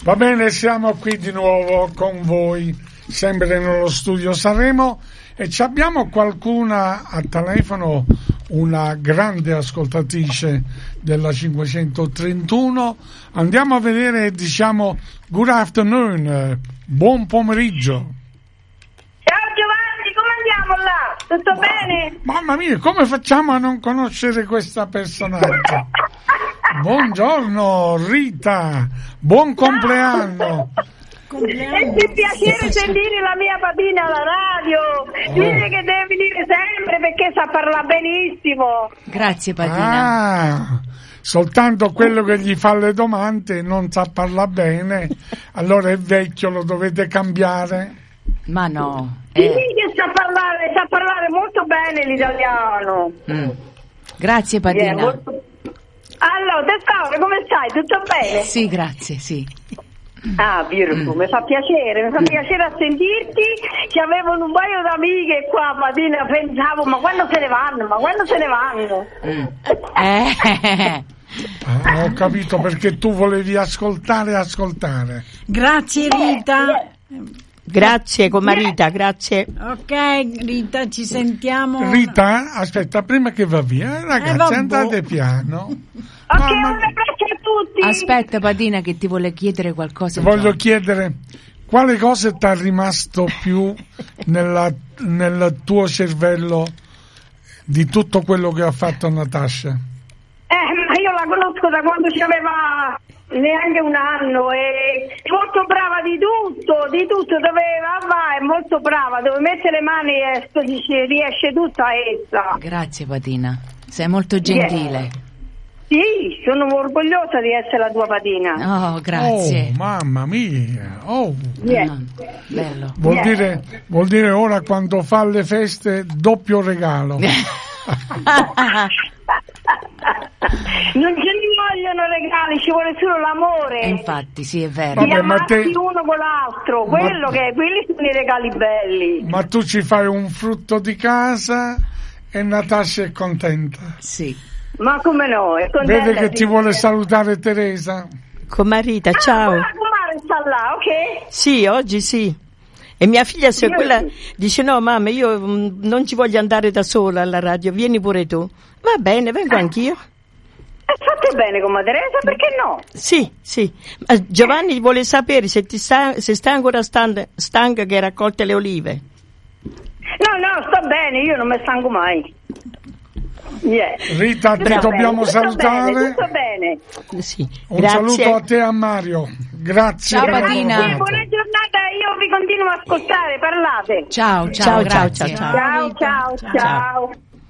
Va bene, siamo qui di nuovo con voi, sempre nello studio Sanremo, e ci abbiamo qualcuna a telefono, una grande ascoltatrice della 531. Andiamo a vedere, diciamo, good afternoon, buon pomeriggio. Ciao Giovanni, come andiamo là? Tutto bene? Mamma mia, come facciamo a non conoscere questa personaggio? Buongiorno Rita, buon compleanno. È un piacere sentire la mia patina alla radio. Dice che deve venire sempre perché sa parlare benissimo. Grazie patina. Soltanto quello che gli fa le domande non sa parlare bene, allora è vecchio, lo dovete cambiare. Ma no. Sì, che sa parlare molto bene l'italiano. Grazie patina. Allora, tesoro, come stai? Tutto bene? Sì, grazie, sì. Ah, beautiful, mi fa piacere a sentirti. Ci avevano un paio d'amiche qua, Patina, pensavo, ma quando se ne vanno? Ho capito, perché tu volevi ascoltare. Grazie Rita. Grazie con Marita, grazie. Ok Rita, ci sentiamo. Rita, aspetta, prima che va via, ragazzi, andate piano. Ok, un abbraccio a tutti. Aspetta patina che ti vuole chiedere qualcosa. Voglio chiedere quale cosa ti è rimasto più nel tuo cervello di tutto quello che ha fatto Natascia? Ma io la conosco da quando c'aveva neanche un anno, e è molto brava di tutto, dove va è molto brava, dove mette le mani riesce tutta essa. Grazie patina, sei molto gentile. Sì, sono orgogliosa di essere la tua patina. Oh, grazie. Oh, mamma mia. Bello. Vuol dire ora quando fa le feste doppio regalo. Non ce ne vogliono regali, ci vuole solo l'amore. Infatti, sì, è vero. Vabbè, amarsi uno con l'altro, quelli sono i regali belli. Ma tu ci fai un frutto di casa e Natascia è contenta. Sì. Ma come no, è contenta. Vede che ti vuole salutare Teresa. Con Marita, ciao. Ma Mare sta là, ok? Sì, oggi sì. E mia figlia, se quella dice no mamma, io non ci voglio andare da sola alla radio, vieni pure tu. Va bene, vengo anch'io. Fate bene con Teresa, perché no? Sì. Giovanni vuole sapere se stai ancora stanca che hai raccolte le olive. No, sto bene, io non mi stanco mai. Yeah. Rita, ti dobbiamo salutare. Tutto bene. Sì. Un Grazie. saluto a te e a Mario. Grazie. Ciao Patina. Buona giornata, io vi continuo a ascoltare, parlate. Ciao, grazie. Ciao.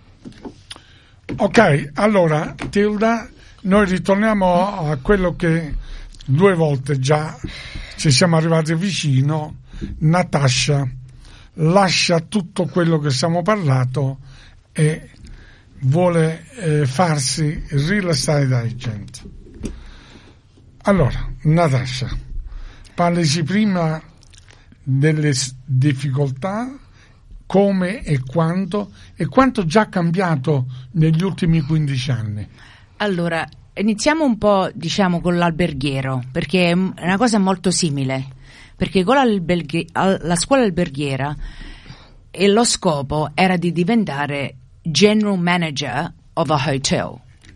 Ok, allora Tilda, noi ritorniamo a quello che 2 volte già ci siamo arrivati vicino. Natascia lascia tutto quello che stiamo parlato e vuole farsi real estate agent. Allora, Natascia, parlaci prima delle difficoltà, come e quanto già cambiato negli ultimi 15 anni. Allora, iniziamo un po', diciamo, con l'alberghiero, perché è una cosa molto simile, perché con la scuola alberghiera lo scopo era di diventare general manager of a hotel.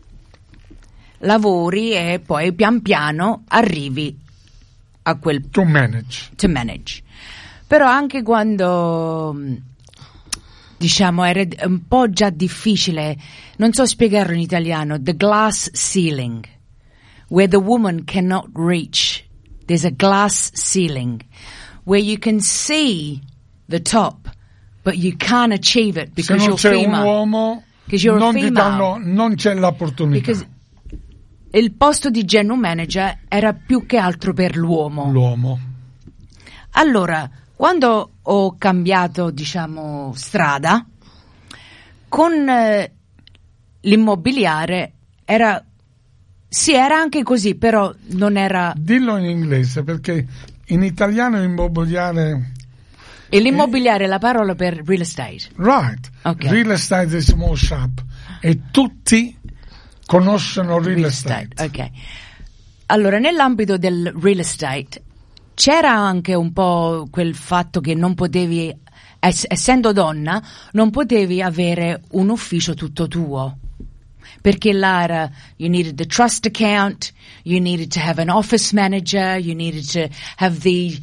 Lavori e poi pian piano arrivi a quel To manage. Però anche quando, diciamo, era un po' già difficile, non so spiegarlo in italiano, the glass ceiling, where the woman cannot reach. There's a glass ceiling where you can see the top, but you can't achieve it because you're female. Se non c'è un uomo, non c'è l'opportunità. Because il posto di general manager era più che altro per l'uomo. Allora, quando ho cambiato, diciamo, strada, con l'immobiliare era anche così, però non era... Dillo in inglese, perché in italiano immobiliare... E l'immobiliare è la parola per real estate. Right. Okay. Real estate is small shop. E tutti conoscono real estate. Ok. Allora, nell'ambito del real estate c'era anche un po' quel fatto che non potevi, essendo donna, non potevi avere un ufficio tutto tuo. Perché là era, you needed the trust account, you needed to have an office manager, you needed to have the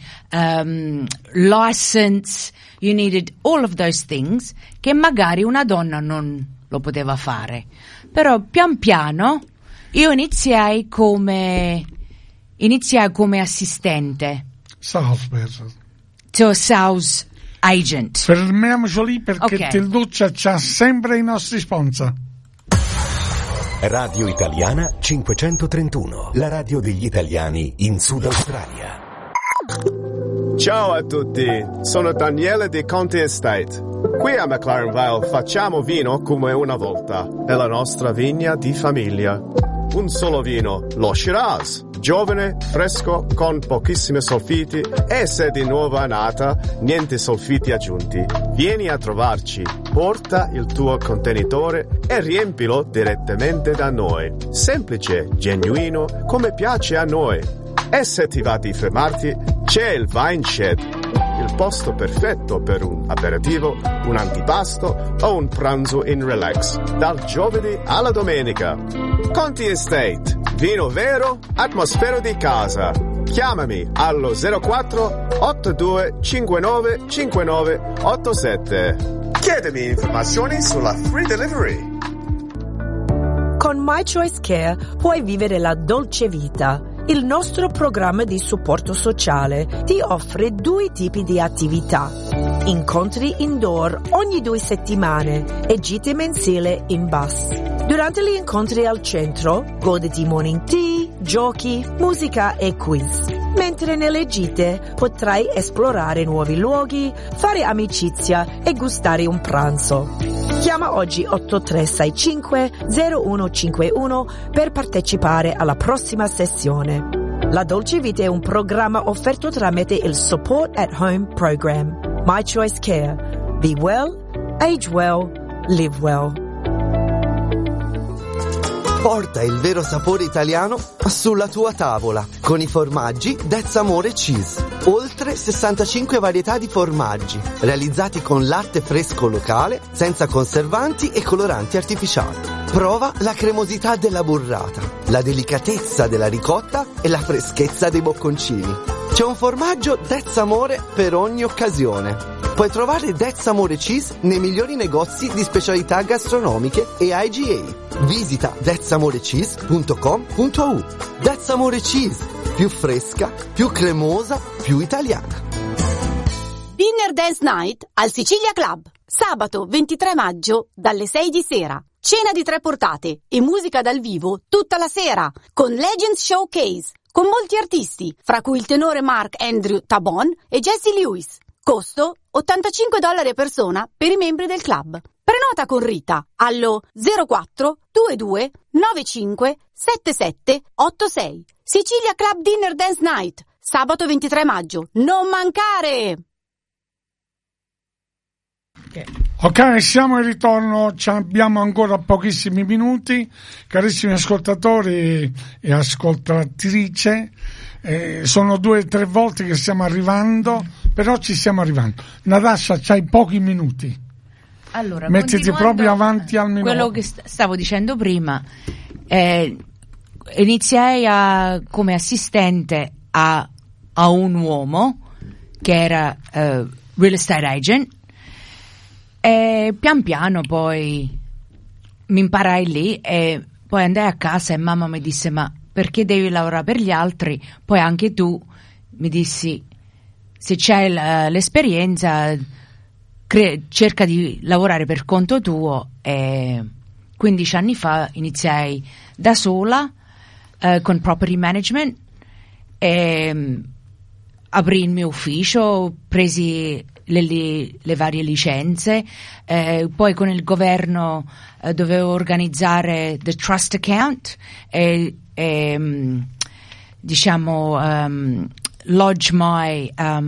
license, you needed all of those things che magari una donna non lo poteva fare. Però pian piano io iniziai come assistente. Salesperson. So sales agent. Fermiamoci lì perché Ok. Tilduccia c'ha sempre i nostri sponsor. Radio Italiana 531, la radio degli italiani in Sud Australia. Ciao a tutti, sono Daniele di Conti Estate. Qui a McLaren Vale facciamo vino come una volta, è la nostra vigna di famiglia. Un solo vino, lo Shiraz, giovane, fresco, con pochissimi solfiti e se di nuova nata, niente solfiti aggiunti. Vieni a trovarci, porta il tuo contenitore e riempilo direttamente da noi. Semplice, genuino, come piace a noi. E se ti va di fermarti, c'è il Wine Shed, il posto perfetto per un aperitivo, un antipasto o un pranzo in relax, dal giovedì alla domenica. Conti Estate, vino vero, atmosfera di casa. Chiamami allo 04 82 59 59 87. Chiedimi informazioni sulla free delivery. Con My Choice Care puoi vivere la dolce vita. Il nostro programma di supporto sociale ti offre 2 tipi di attività. Incontri indoor ogni 2 settimane e gite mensili in bus. Durante gli incontri al centro, goditi morning tea, giochi, musica e quiz. Mentre nelle gite potrai esplorare nuovi luoghi, fare amicizia e gustare un pranzo. Chiama oggi 8365 0151 per partecipare alla prossima sessione. La Dolce Vita è un programma offerto tramite il Support at Home Program. My Choice Care. Be well, age well, live well. Porta il vero sapore italiano sulla tua tavola con i formaggi That's Amore Cheese. Oltre 65 varietà di formaggi realizzati con latte fresco locale, senza conservanti e coloranti artificiali. Prova la cremosità della burrata, la delicatezza della ricotta e la freschezza dei bocconcini. C'è un formaggio That's Amore per ogni occasione. Puoi trovare That's Amore Cheese nei migliori negozi di specialità gastronomiche e IGA. Visita thatsamorecheese.com.au. That's Amore Cheese, più fresca, più cremosa, più italiana. Dinner Dance Night al Sicilia Club, sabato 23 maggio dalle 6 di sera. Cena di 3 portate e musica dal vivo tutta la sera con Legends Showcase con molti artisti, fra cui il tenore Mark Andrew Tabon e Jesse Lewis. Costo $85 a persona per i membri del club. Prenota con Rita allo 04 22 95 77 86. Sicilia Club Dinner Dance Night, sabato 23 maggio. Non mancare! Ok, siamo in ritorno, abbiamo ancora pochissimi minuti, carissimi ascoltatori e ascoltatrici, sono 2 o 3 volte che stiamo arrivando, però ci stiamo arrivando. Natascia, c'hai pochi minuti. Allora, mettiti proprio avanti al minuto. Quello che stavo dicendo prima, iniziai come assistente a un uomo che era real estate agent. E pian piano poi mi imparai lì e poi andai a casa e mamma mi disse: ma perché devi lavorare per gli altri? Poi anche tu mi dissi: se c'hai l'esperienza cerca di lavorare per conto tuo. E 15 anni fa iniziai da sola con property management e aprì il mio ufficio, presi le varie licenze, poi con il governo dovevo organizzare the trust account e lodge my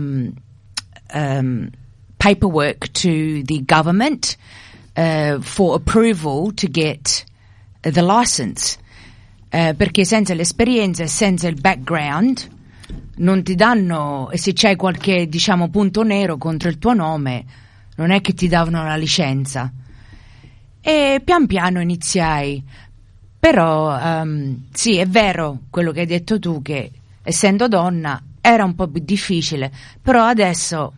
paperwork to the government for approval to get the license. perché senza l'esperienza e senza il background non ti danno, e se c'hai qualche, diciamo, punto nero contro il tuo nome, non è che ti davano la licenza. E pian piano iniziai. Però sì, è vero quello che hai detto tu, che essendo donna era un po' più difficile, però adesso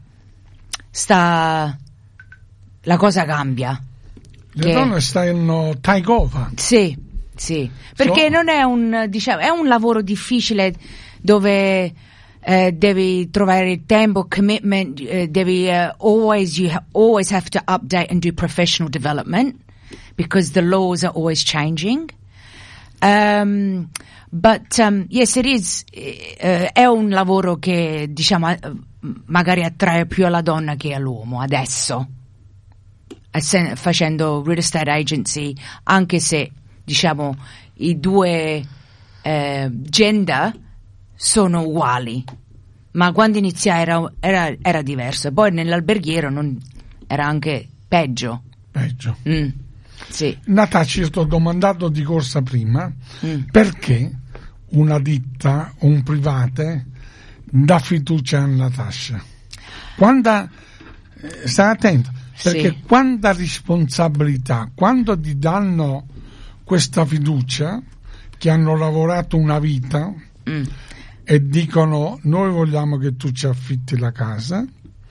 la cosa cambia. Le donne stanno take over. Sì, perché non è è un lavoro difficile dove devi trovare il tempo, commitment, devi you always have to update and do professional development because the laws are always changing. But yes, it is. È un lavoro che, diciamo, magari attrae più alla donna che all'uomo adesso, facendo real estate agency, anche se, diciamo, i due gender sono uguali, ma quando iniziai era diverso. Poi nell'alberghiero era anche peggio. Sì. Natascia, io ti ho domandato di corsa prima perché una ditta o un private dà fiducia a Natascia. Stai attento, perché quanta responsabilità, quando ti danno questa fiducia, che hanno lavorato una vita e dicono noi vogliamo che tu ci affitti la casa.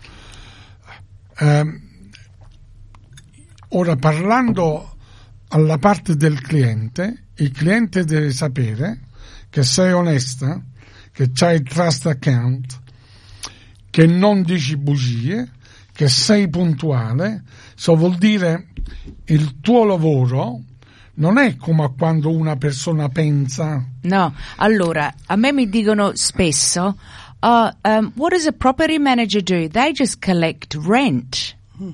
Ora, parlando alla parte del cliente, il cliente deve sapere che sei onesta, che c'hai il trust account, che non dici bugie, che sei puntuale. Vuol dire il tuo lavoro non è come quando una persona pensa. No, allora, a me mi dicono spesso, what does a property manager do? They just collect rent.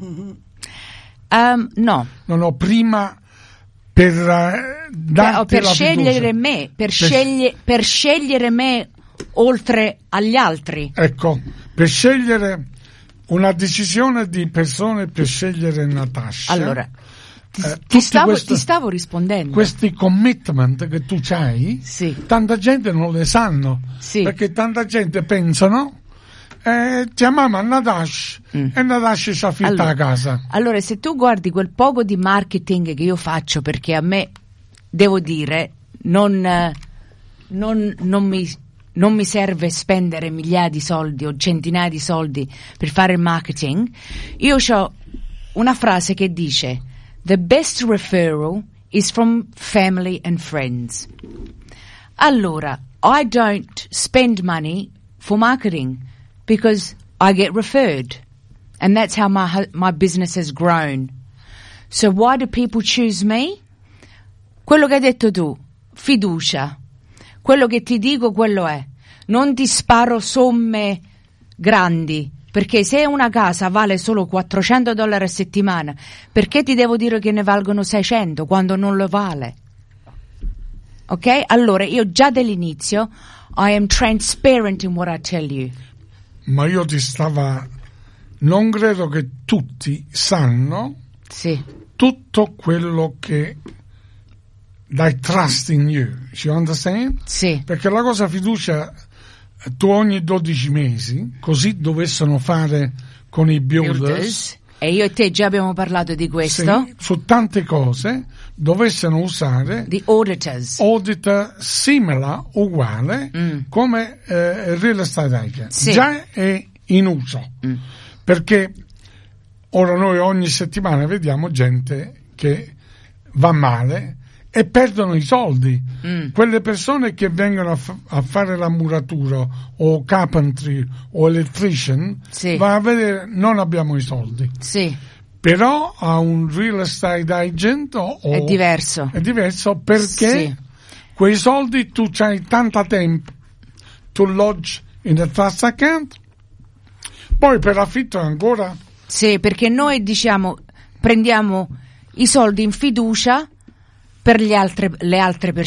No, prima per darti la scegliere me, per scegliere me oltre agli altri. Ecco, per scegliere una decisione di persone, per scegliere Natascia. Allora, ti stavo rispondendo. Questi commitment che tu c'hai, tanta gente non le sanno, perché tanta gente pensano chiamiamo a Natascia e Natascia ci affitta la casa. Allora, se tu guardi quel poco di marketing che io faccio, perché a me, devo dire, non mi serve spendere migliaia di soldi o centinaia di soldi per fare il marketing, io ho una frase che dice: the best referral is from family and friends. Allora, I don't spend money for marketing because I get referred, and that's how my business has grown. So why do people choose me? Quello che hai detto tu, fiducia. Quello che ti dico, quello è. Non ti sparo somme grandi, perché se una casa vale solo $400 a settimana, perché ti devo dire che ne valgono 600 quando non lo vale? Ok? Allora, io già dall'inizio I am transparent in what I tell you. Ma io non credo che tutti sanno tutto quello che dai trust in you, you understand? Sì. Perché la cosa fiducia, tu ogni 12 mesi, così dovessero fare con i builders, e io e te già abbiamo parlato di questo, su tante cose dovessero usare the auditor simile, uguale, come real estate agent. Già è in uso, perché ora noi ogni settimana vediamo gente che va male e perdono i soldi. Quelle persone che vengono a fare la muratura o carpentry o electrician, va a vedere, non abbiamo i soldi. Però a un real estate agent è diverso perché quei soldi tu c'hai tanto tempo to lodge in a trust account, poi per affitto ancora. Sì, perché noi prendiamo i soldi in fiducia per le altre persone.